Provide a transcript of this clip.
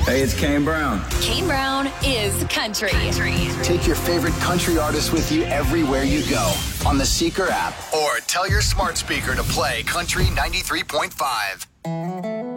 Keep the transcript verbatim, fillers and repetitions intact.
Hey, it's Kane Brown. Kane Brown is country. country. Take your favorite country artists with you everywhere you go on the Seeker app, or tell your smart speaker to play Country ninety-three point five.